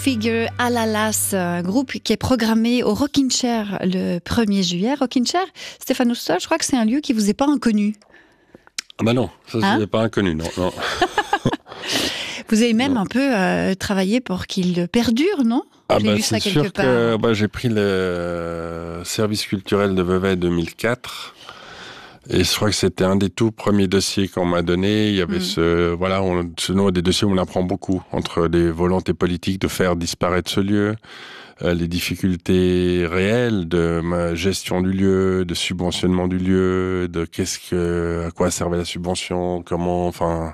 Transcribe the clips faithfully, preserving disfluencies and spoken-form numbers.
Figure Alalas, un groupe qui est programmé au Rockin' Chair le premier juillet. Rockin' Chair, Stéphane Houssol, je crois que c'est un lieu qui vous est pas inconnu. Ah bah non, ça Hein c'est pas inconnu, non. non. Vous avez même Non. un peu euh, travaillé pour qu'il perdure, non? Ah J'ai bah lu ça c'est quelque sûr part. que bah, j'ai pris le service culturel de Vevey deux mille quatre. Et je crois que c'était un des tout premiers dossiers qu'on m'a donné. Il y avait Mm. ce, voilà, on, ce nom des dossiers où on apprend beaucoup entre les volontés politiques de faire disparaître ce lieu, euh, les difficultés réelles de ma gestion du lieu, de subventionnement du lieu, de qu'est-ce que, à quoi servait la subvention, comment, enfin,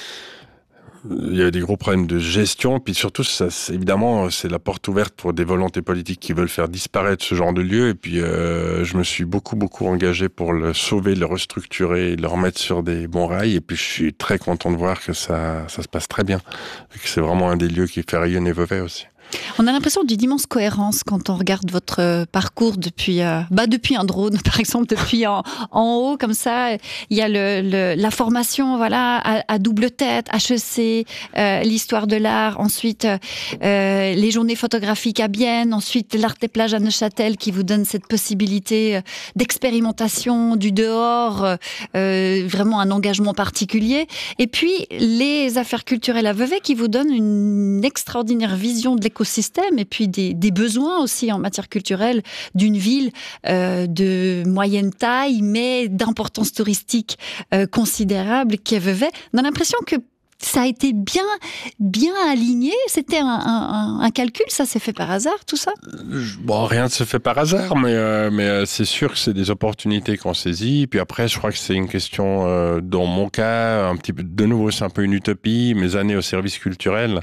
il y avait des gros problèmes de gestion, puis surtout, ça, c'est, évidemment, c'est la porte ouverte pour des volontés politiques qui veulent faire disparaître ce genre de lieu. Et puis, euh, je me suis beaucoup, beaucoup engagé pour le sauver, le restructurer, et le remettre sur des bons rails. Et puis, je suis très content de voir que ça, ça se passe très bien, et que c'est vraiment un des lieux qui fait rayonner Vevey aussi. On a l'impression d'une immense cohérence quand on regarde votre euh, parcours depuis, euh, bah depuis un drone, par exemple, depuis en, en haut, comme ça. Il y a le, le, la formation, voilà, à, à double tête, H E C, euh, l'histoire de l'art, ensuite euh, les journées photographiques à Bienne, ensuite l'Art des plages à Neuchâtel qui vous donne cette possibilité d'expérimentation du dehors, euh, vraiment un engagement particulier. Et puis les affaires culturelles à Vevey qui vous donnent une extraordinaire vision de l'écosystème et puis des, des besoins aussi en matière culturelle d'une ville euh, de moyenne taille mais d'importance touristique euh, considérable qu'est Vevey. On a l'impression que ça a été bien, bien aligné. C'était un, un, un calcul, ça s'est fait par hasard, tout ça? Bon, rien ne se fait par hasard, mais, euh, mais euh, c'est sûr que c'est des opportunités qu'on saisit. Puis après, je crois que c'est une question, euh, dans mon cas, un petit peu, de nouveau, c'est un peu une utopie. Mes années au service culturel,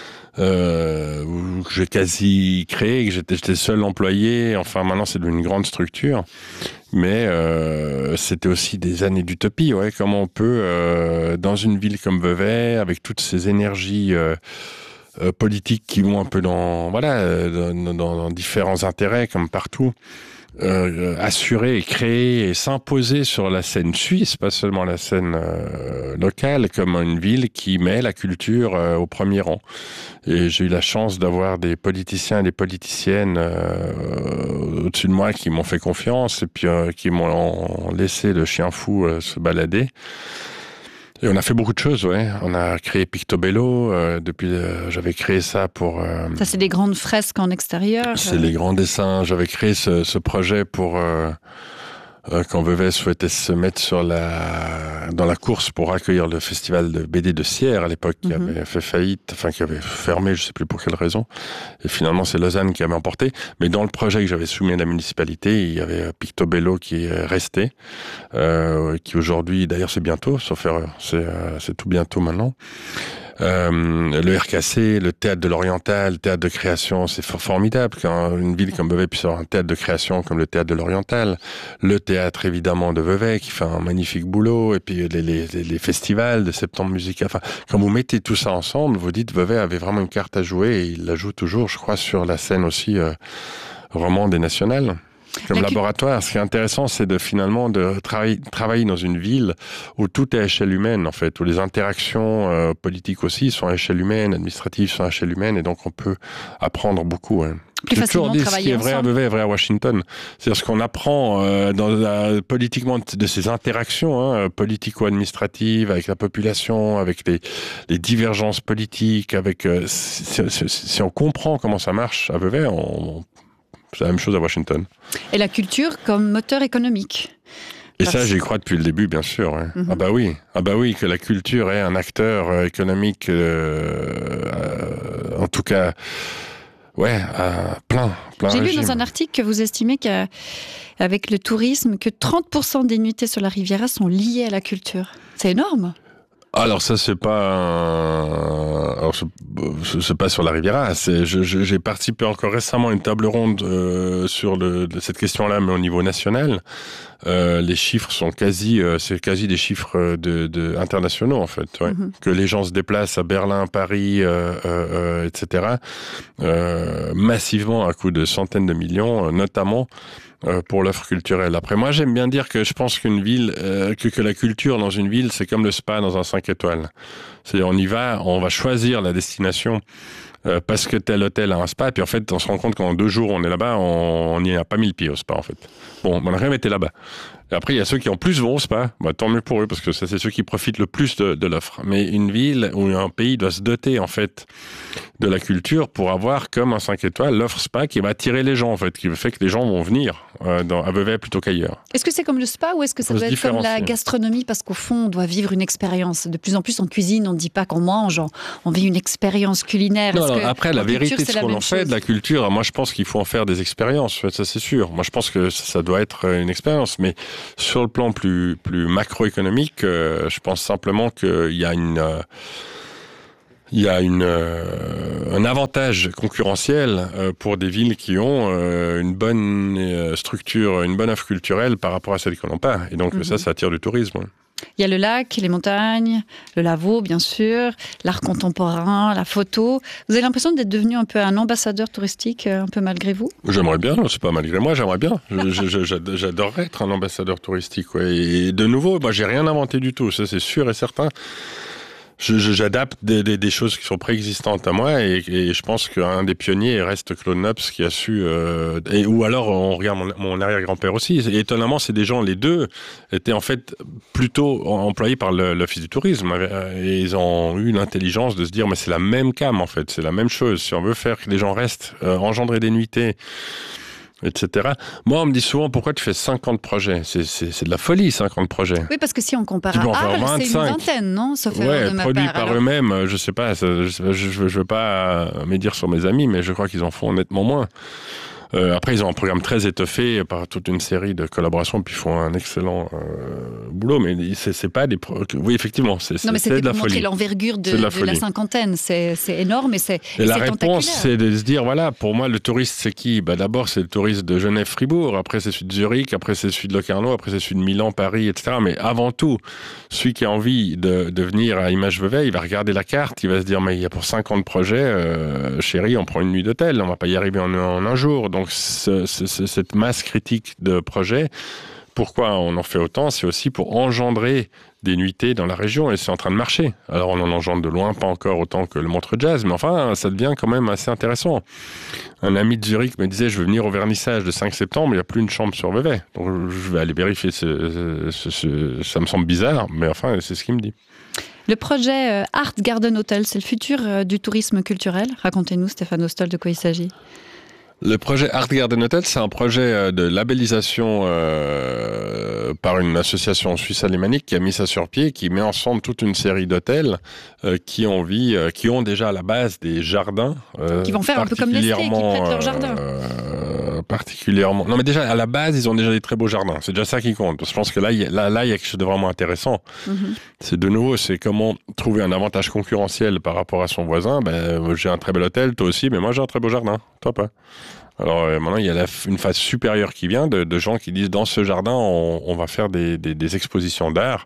euh, où j'ai quasi créé, que j'étais, j'étais seul employé. Enfin, maintenant, c'est devenu une grande structure. Mais euh, c'était aussi des années d'utopie. Ouais. Comment on peut, euh, dans une ville comme Vevey, avec toutes ces énergies euh, euh, politiques qui vont un peu dans, voilà, dans, dans, dans différents intérêts, comme partout, euh, assurer et créer et s'imposer sur la scène suisse, pas seulement la scène euh, locale, comme une ville qui met la culture euh, au premier rang. Et j'ai eu la chance d'avoir des politiciens et des politiciennes euh, au-dessus de moi qui m'ont fait confiance et puis euh, qui m'ont laissé le chien fou euh, se balader. Et on a fait beaucoup de choses, ouais. On a créé Pictobello. Euh, depuis, euh, j'avais créé ça pour. Euh, ça, c'est des grandes fresques en extérieur. C'est euh... les grands dessins. J'avais créé ce, ce projet pour. Euh, Euh, quand Vevey souhaitait se mettre sur la, dans la course pour accueillir le festival de B D de Sierre à l'époque, qui mm-hmm. avait fait faillite, enfin qui avait fermé, je sais plus pour quelle raison. Et finalement, c'est Lausanne qui avait emporté. Mais dans le projet que j'avais soumis à la municipalité, il y avait Pictobello qui est resté, euh, qui aujourd'hui, d'ailleurs c'est bientôt, sauf erreur, c'est, euh, c'est tout bientôt maintenant. Euh, le R K C, le théâtre de l'Oriental, le théâtre de création, c'est formidable quand une ville comme Vevey puisse avoir un théâtre de création comme le théâtre de l'Oriental, le théâtre évidemment de Vevey qui fait un magnifique boulot, et puis les, les, les festivals de septembre musical. Enfin, quand vous mettez tout ça ensemble, vous dites Vevey avait vraiment une carte à jouer et il la joue toujours, je crois, sur la scène aussi euh, vraiment des nationales. Comme la laboratoire, cu- ce qui est intéressant, c'est de finalement de travailler, travailler dans une ville où tout est à échelle humaine, en fait, où les interactions euh, politiques aussi sont à échelle humaine, administratives sont à échelle humaine, et donc on peut apprendre beaucoup. Hein. Plus J'ai toujours dit ce qui est vrai ensemble. à Vevey est vrai à Washington. C'est-à-dire ce qu'on apprend euh, dans la, politiquement de ces interactions hein, politico-administratives avec la population, avec les, les divergences politiques, avec euh, si, si, si on comprend comment ça marche à Vevey, on, on c'est la même chose à Washington. Et la culture comme moteur économique. Et ça, j'y crois depuis le début, bien sûr. Ouais. Mm-hmm. Ah bah oui, ah bah oui, que la culture est un acteur euh, économique, euh, euh, en tout cas, ouais, euh, plein, plein. J'ai régime. lu dans un article que vous estimez qu'avec le tourisme, que trente pour cent des nuitées sur la Riviera sont liées à la culture. C'est énorme. Alors ça c'est pas un... alors c'est pas sur la Riviera, c'est je, je, j'ai participé encore récemment à une table ronde euh, sur le, cette question-là mais au niveau national. Euh, les chiffres sont quasi euh, c'est quasi des chiffres de, de internationaux en fait, ouais. Mm-hmm. Que les gens se déplacent à Berlin, Paris, euh, euh, et cetera. Euh, massivement à coût de centaines de millions, notamment Euh, pour l'offre culturelle. Après, moi, j'aime bien dire que je pense qu'une ville, euh, que, que la culture dans une ville, c'est comme le spa dans un cinq étoiles. C'est-à-dire, on y va, on va choisir la destination euh, parce que tel hôtel a un spa. Et puis en fait, on se rend compte qu'en deux jours, on est là-bas, on n'y a pas mis le pied au spa, en fait. Bon, on n'a rien été là-bas. Et après, il y a ceux qui en plus vont au spa. Bah, tant mieux pour eux, parce que ça, c'est ceux qui profitent le plus de, de l'offre. Mais une ville ou un pays doit se doter, en fait, de la culture pour avoir, comme un cinq étoiles, l'offre spa qui va attirer les gens, en fait, qui fait que les gens vont venir euh, dans, à Vevey plutôt qu'ailleurs. Est-ce que c'est comme le spa ou est-ce que ça doit être comme la gastronomie? Parce qu'au fond, on doit vivre une expérience. De plus en plus, en cuisine, on ne dit pas qu'on mange, on, on vit une expérience culinaire. Non, non, que après, la vérité culture, de ce qu'on en fait, chose. de la culture, moi, je pense qu'il faut en faire des expériences, ça, c'est sûr. Moi, je pense que ça, ça doit être une expérience. Mais sur le plan plus, plus macroéconomique, euh, je pense simplement qu'il y a une... Euh, Il y a une, euh, un avantage concurrentiel euh, pour des villes qui ont euh, une bonne euh, structure, une bonne offre culturelle par rapport à celles qui n'en ont pas. Et donc mm-hmm. ça, ça attire du tourisme. Il y a le lac, les montagnes, le Lavaux, bien sûr, l'art contemporain, la photo. Vous avez l'impression d'être devenu un peu un ambassadeur touristique, un peu malgré vous? J'aimerais bien, c'est pas malgré moi, j'aimerais bien. je, je, je, j'adorerais être un ambassadeur touristique. Ouais. Et de nouveau, moi, j'ai rien inventé du tout, ça c'est sûr et certain. Je, je, j'adapte des, des, des choses qui sont préexistantes à moi et, et je pense qu'un des pionniers reste Claude Nobs qui a su... Euh, et, ou alors on regarde mon, mon arrière-grand-père aussi. Et étonnamment, c'est des gens, les deux, étaient en fait plutôt employés par le, l'Office du tourisme. Et ils ont eu l'intelligence de se dire, mais c'est la même came en fait, c'est la même chose. Si on veut faire que les gens restent, euh, engendrer des nuitées, et cetera. Moi, on me dit souvent, pourquoi tu fais cinquante projets? C'est, c'est, c'est de la folie, cinquante projets. Oui, parce que si on compare à Arles, c'est une vingtaine, non? Sauf ouais, de ma produits part, par alors. eux-mêmes, je sais pas, ça, je ne veux pas médire sur mes amis, mais je crois qu'ils en font nettement moins. Euh, après, ils ont un programme très étoffé par toute une série de collaborations, puis ils font un excellent euh, boulot, mais c'est, c'est pas des... Pro... Oui, effectivement, c'est, c'est, non, mais c'est de la folie. Pour montrer l'envergure de, de, la, de la cinquantaine, c'est, c'est énorme et c'est Et, et la c'est réponse, c'est de se dire, voilà, pour moi, le touriste, c'est qui? Bah, d'abord, c'est le touriste de Genève-Fribourg, après c'est celui de Zurich, après c'est celui de Locarno, après c'est celui de Milan, Paris, et cetera. Mais avant tout, celui qui a envie de, de venir à Image Vevey, il va regarder la carte, il va se dire, mais il y a pour cinquante projets, euh, chérie, on prend une nuit d'hôtel, on va pas y arriver en, en un jour. Donc, ce, ce, cette masse critique de projets, pourquoi on en fait autant? C'est aussi pour engendrer des nuitées dans la région et c'est en train de marcher. Alors on en engendre de loin, pas encore autant que le Montreux Jazz, mais enfin ça devient quand même assez intéressant. Un ami de Zurich me disait, je veux venir au vernissage de cinq septembre, il n'y a plus une chambre sur Vevey. Donc je vais aller vérifier, ce, ce, ce, ça me semble bizarre, mais enfin c'est ce qu'il me dit. Le projet Art Garden Hotel, c'est le futur du tourisme culturel. Racontez-nous, Stéphane Ostol, de quoi il s'agit? Le projet Art Garden Hotel, c'est un projet de labellisation euh, par une association suisse alémanique qui a mis ça sur pied, qui met ensemble toute une série d'hôtels euh, qui ont vie, euh, qui ont déjà à la base des jardins. Euh, qui vont faire un peu comme Nestlé, qui prêtent leur jardin. Euh, particulièrement. Non, mais déjà à la base, ils ont déjà des très beaux jardins. C'est déjà ça qui compte. Parce que je pense que là, il y a, là, là, il y a quelque chose de vraiment intéressant. Mm-hmm. C'est de nouveau, c'est comment trouver un avantage concurrentiel par rapport à son voisin. Ben, j'ai un très bel hôtel, toi aussi, mais moi j'ai un très beau jardin. Toi pas. Alors euh, maintenant, il y a la, une phase supérieure qui vient de, de gens qui disent dans ce jardin, on, on va faire des, des, des expositions d'art.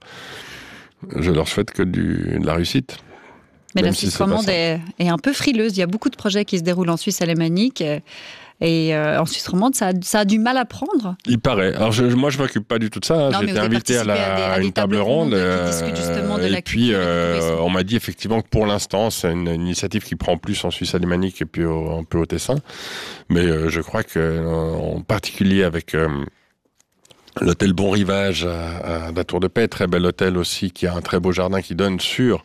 Je leur souhaite que du, de la réussite. Mais la Suisse romande est, est un peu frileuse. Il y a beaucoup de projets qui se déroulent en Suisse alémanique. Et euh, en Suisse romande, ça a, ça a du mal à prendre. Il paraît. Alors je, moi, je m'occupe pas du tout de ça. J'ai été invité à, la, à, des, à, à une table ronde. Euh, justement de et la puis, euh, on m'a dit effectivement que pour l'instant, c'est une, une initiative qui prend plus en Suisse alémanique et puis au, un peu au Tessin. Mais euh, je crois que, en particulier avec euh, l'hôtel Bon Rivage à, à la Tour de Paix, très bel hôtel aussi, qui a un très beau jardin qui donne sur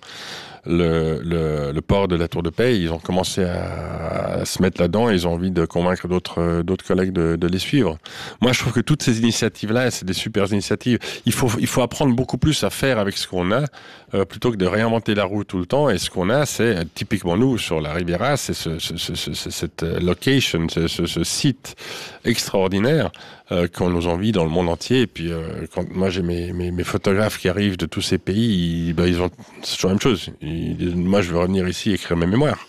Le, le, le port de la Tour de Paix, ils ont commencé à, à se mettre là-dedans et ils ont envie de convaincre d'autres, d'autres collègues de, de les suivre. Moi, je trouve que toutes ces initiatives-là, c'est des super initiatives. Il faut, il faut apprendre beaucoup plus à faire avec ce qu'on a, euh, plutôt que de réinventer la roue tout le temps. Et ce qu'on a, c'est typiquement nous, sur la Riviera, c'est ce, ce, ce, ce, cette location, ce, ce, ce site extraordinaire euh, qu'on nous envie dans le monde entier. Et puis, euh, quand moi, j'ai mes, mes, mes photographes qui arrivent de tous ces pays, ils, ben, ils ont, c'est toujours la même chose. Moi, je veux revenir ici et écrire mes mémoires.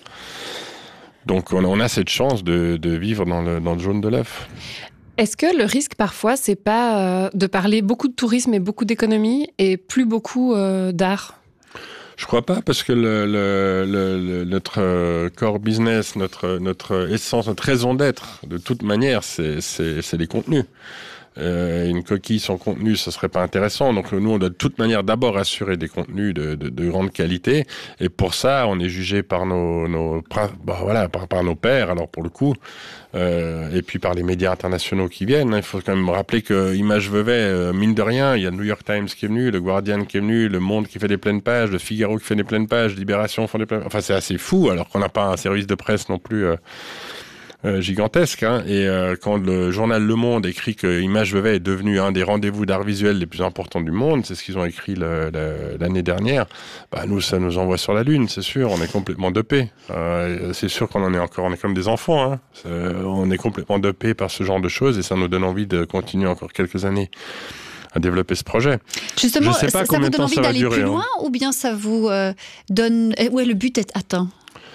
Donc, on a, on a cette chance de, de vivre dans le, dans le jaune de l'œuf. Est-ce que le risque, parfois, c'est pas euh, de parler beaucoup de tourisme et beaucoup d'économie et plus beaucoup euh, d'art ? Je crois pas, parce que le, le, le, notre core business, notre, notre essence, notre raison d'être, de toute manière, c'est, c'est, c'est les contenus. Euh, une coquille sans contenu, ça serait pas intéressant. Donc nous, on doit de toute manière d'abord assurer des contenus de, de, de grande qualité. Et pour ça, on est jugé par nos, nos bah, voilà, par, par nos pairs. Alors pour le coup, euh, et puis par les médias internationaux qui viennent. Il faut quand même rappeler que Images Vevey, euh, mine de rien, il y a le New York Times qui est venu, le Guardian qui est venu, le Monde qui fait des pleines pages, le Figaro qui fait des pleines pages, Libération font des pleines pages. Enfin, c'est assez fou, alors qu'on n'a pas un service de presse non plus euh, euh, gigantesque. Hein. Et euh, quand le journal Le Monde écrit que Images Vevey est devenu un des rendez-vous d'art visuel les plus importants du monde, c'est ce qu'ils ont écrit le, le, l'année dernière, bah, nous, ça nous envoie sur la Lune, c'est sûr. On est complètement dopés. Euh, c'est sûr qu'on en est encore, on est comme des enfants. Hein. On est complètement dopés par ce genre de choses et ça nous donne envie de continuer encore quelques années à développer ce projet. Justement, je sais pas ça, ça vous donne envie d'aller durer, plus loin hein. ou bien ça vous euh, donne... Ouais, le but est atteint.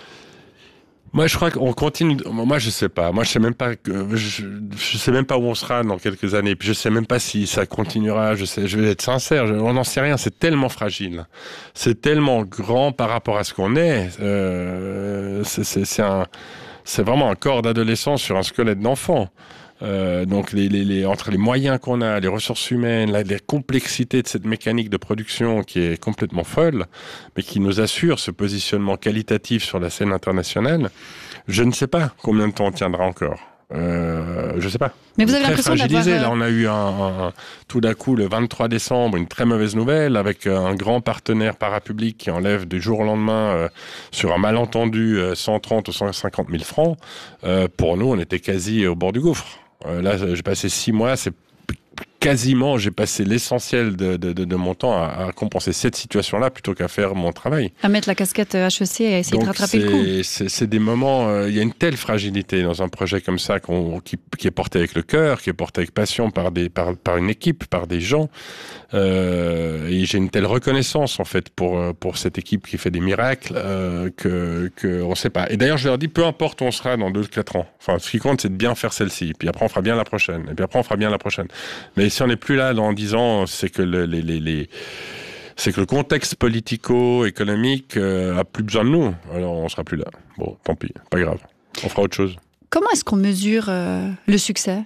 Moi, je crois qu'on continue. Moi, je sais pas. Moi, je sais même pas. Que... Je, je sais même pas où on sera dans quelques années. Puis, je sais même pas si ça continuera. Je sais. Je vais être sincère. Je... On n'en sait rien. C'est tellement fragile. C'est tellement grand par rapport à ce qu'on est. Euh... C'est, c'est, c'est un. C'est vraiment un corps d'adolescent sur un squelette d'enfant. Euh, donc les, les, les, entre les moyens qu'on a, les ressources humaines, la, la complexité de cette mécanique de production qui est complètement folle, mais qui nous assure ce positionnement qualitatif sur la scène internationale, je ne sais pas combien de temps on tiendra encore. Euh, je sais pas. Mais vous avez très l'impression fragilisé. d'avoir... Là, on a eu un, un, un, tout d'un coup, le vingt-trois décembre, une très mauvaise nouvelle avec un grand partenaire parapublic qui enlève du jour au lendemain, euh, sur un malentendu, euh, cent trente ou cent cinquante mille francs. Euh, pour nous, on était quasi au bord du gouffre. Euh, là, j'ai passé six mois, c'est quasiment, j'ai passé l'essentiel de, de, de, de mon temps à, à compenser cette situation-là plutôt qu'à faire mon travail. À mettre la casquette H E C et à essayer Donc de rattraper c'est, le coup. C'est, c'est des moments, il euh, y a une telle fragilité dans un projet comme ça qu'on, qui, qui est porté avec le cœur, qui est porté avec passion par, des, par, par une équipe, par des gens. Euh, et j'ai une telle reconnaissance en fait pour, pour cette équipe qui fait des miracles euh, que, que on sait pas. Et d'ailleurs, je leur dis, peu importe où on sera dans deux ou quatre ans. Enfin, ce qui compte, c'est de bien faire celle-ci. Puis après, on fera bien la prochaine. Et puis après, on fera bien la prochaine. Mais si on n'est plus là dans dix ans, c'est que le, les, les, les, c'est que le contexte politico-économique euh, a plus besoin de nous. Alors, on sera plus là. Bon, tant pis, pas grave. On fera autre chose. Comment est-ce qu'on mesure euh, le succès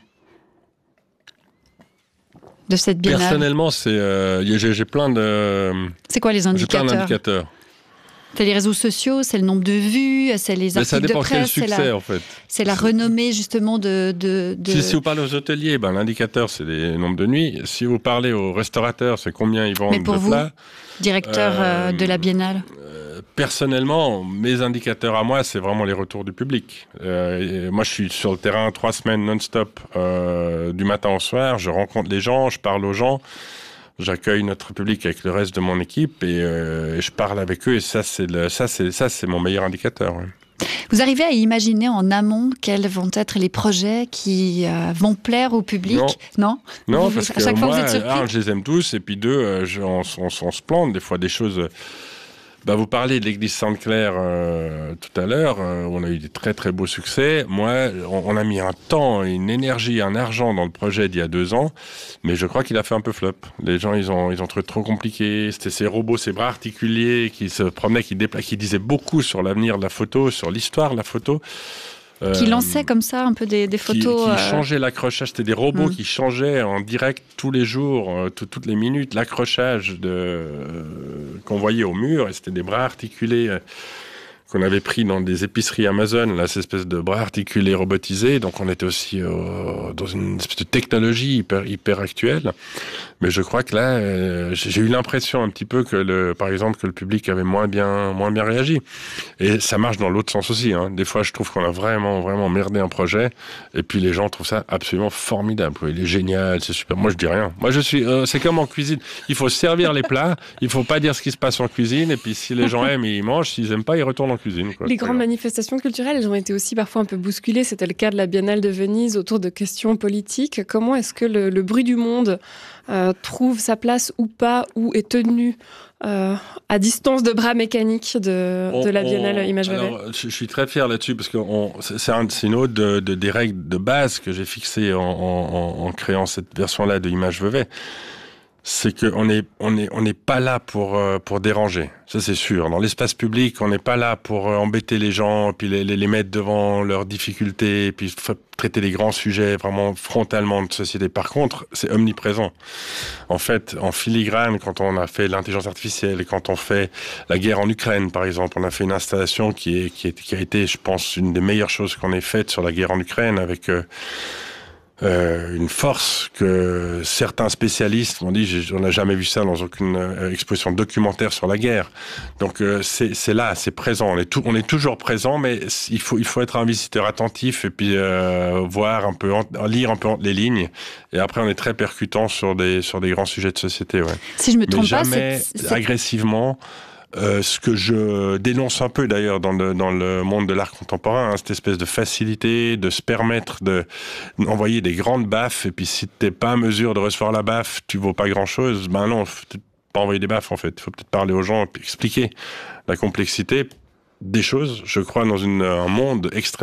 de cette biennale? Personnellement, c'est, euh, j'ai, j'ai plein de... C'est quoi les indicateurs? J'ai plein d'indicateurs. C'est les réseaux sociaux, c'est le nombre de vues, c'est les articles de presse. Mais ça dépend quel succès, c'est la, en fait. C'est la renommée, justement, de... de, de... Si, si vous parlez aux hôteliers, ben, l'indicateur, c'est les nombres de nuits. Si vous parlez aux restaurateurs, c'est combien ils vendent de plats. Mais pour vous, directeur euh, de la Biennale euh, Personnellement, mes indicateurs à moi, c'est vraiment les retours du public. Euh, moi, je suis sur le terrain trois semaines non-stop, euh, du matin au soir. Je rencontre les gens, je parle aux gens. J'accueille notre public avec le reste de mon équipe et, euh, et je parle avec eux et ça c'est le, ça c'est ça c'est mon meilleur indicateur. Ouais. Vous arrivez à imaginer en amont quels vont être les projets qui euh, vont plaire au public? Non, non, non vous, parce à que chaque moi, fois vous êtes surpris. Un, je les aime tous et puis deux, euh, je, on, on, on se plante des fois des choses. Bah, vous parlez de l'église Sainte-Claire euh, tout à l'heure, euh, on a eu des très très beaux succès. Moi, on, on a mis un temps, une énergie, un argent dans le projet d'il y a deux ans, mais je crois qu'il a fait un peu flop. Les gens, ils ont, ils ont trouvé trop compliqué. C'était ces robots, ces bras articulés qui se promenaient, qui, dépla- qui disaient beaucoup sur l'avenir de la photo, sur l'histoire de la photo. Qui lançaient comme ça un peu des, des photos. Qui, qui euh... changeaient l'accrochage. C'était des robots mmh. qui changeaient en direct tous les jours, euh, tout, toutes les minutes, l'accrochage de, euh, qu'on voyait au mur. Et c'était des bras articulés euh, qu'on avait pris dans des épiceries Amazon, là, cette espèce de bras articulés robotisés. Donc on était aussi euh, dans une espèce de technologie hyper, hyper actuelle. Mais je crois que là, euh, j'ai eu l'impression un petit peu que, le, par exemple, que le public avait moins bien, moins bien réagi. Et ça marche dans l'autre sens aussi. Hein. Des fois, je trouve qu'on a vraiment, vraiment merdé un projet. Et puis les gens trouvent ça absolument formidable. Il est génial, c'est super. Moi, je dis rien. Moi, je suis. Euh, c'est comme en cuisine. Il faut servir les plats. Il faut pas dire ce qui se passe en cuisine. Et puis si les gens aiment, ils mangent. S'ils aiment pas, ils retournent en cuisine. Quoi. Les grandes manifestations culturelles, elles ont été aussi parfois un peu bousculées. C'était le cas de la Biennale de Venise autour de questions politiques. Comment est-ce que le, le bruit du monde Euh, trouve sa place ou pas, ou est tenu euh, à distance de bras mécaniques de, on, de la Biennale Images Vevey? Je, je suis très fier là-dessus parce que on, c'est, c'est, un, c'est une autre de, de, des règles de base que j'ai fixées en, en, en créant cette version-là de Images Vevey. c'est qu'on n'est on est, on n'est pas là pour, euh, pour déranger. Ça, c'est sûr. Dans l'espace public, on n'est pas là pour euh, embêter les gens, puis les, les, les mettre devant leurs difficultés, puis f- traiter des grands sujets vraiment frontalement de société. Par contre, c'est omniprésent. En fait, en filigrane, quand on a fait l'intelligence artificielle, quand on fait la guerre en Ukraine, par exemple, on a fait une installation qui, est, qui, est, qui a été, je pense, une des meilleures choses qu'on ait faites sur la guerre en Ukraine, avec... Euh, Euh, une force que certains spécialistes m'ont dit, on n'a jamais vu ça dans aucune euh, exposition documentaire sur la guerre. Donc euh, c'est, c'est là, c'est présent. On est, tout, on est toujours présent, mais il faut, il faut être un visiteur attentif et puis euh, voir un peu, lire un peu entre les lignes. Et après, on est très percutant sur des, sur des grands sujets de société. Ouais. Si je me trompe mais pas, jamais c'est, c'est... agressivement. Euh, ce que je dénonce un peu d'ailleurs dans le, dans le monde de l'art contemporain, hein, cette espèce de facilité de se permettre de envoyer des grandes baffes, et puis si t'es pas à mesure de recevoir la baffe, tu vaux pas grand chose. Ben non, faut peut-être pas envoyer des baffes en fait. Il faut peut-être parler aux gens et puis expliquer la complexité des choses. Je crois dans une, un monde extrêmement